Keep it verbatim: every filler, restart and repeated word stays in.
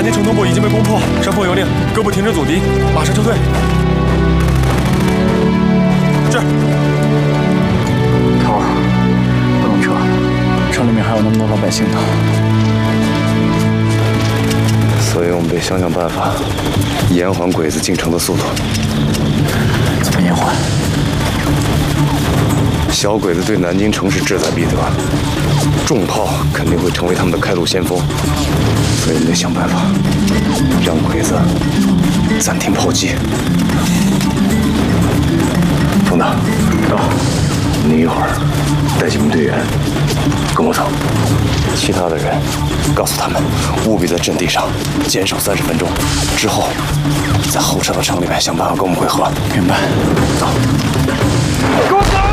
南京城东部已经被攻破，上峰有令各部停止阻敌，马上撤退。是。 头儿，不能撤，城里面还有那么多老百姓呢。 所以我们得想想办法，延缓鬼子进城的速度。 怎么延缓？ 小鬼子对南京城是志在必得，重炮肯定会成为他们的开路先锋，所以我们得想办法，让鬼子暂停炮击。冯大，到，你一会儿带几名队员跟我走，其他的人告诉他们，务必在阵地上坚守三十分钟，之后在后撤到城里面想办法跟我们会合。 明白。 走， 给我走！